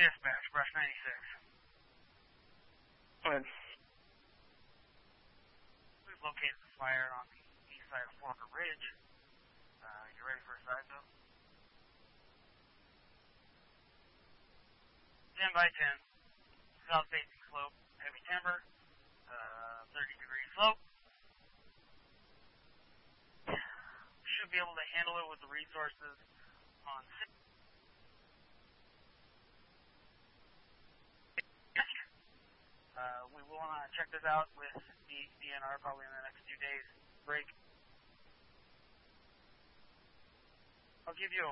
Dispatch, Brush 96. Go ahead. We've located the fire on the east side of Forker Ridge. You ready for a side though? 10 by 10. South facing slope, heavy timber, 30-degree slope. Should be able to handle it with the resources on 6. We will check this out with the DNR probably in the next few days. Break. I'll give you a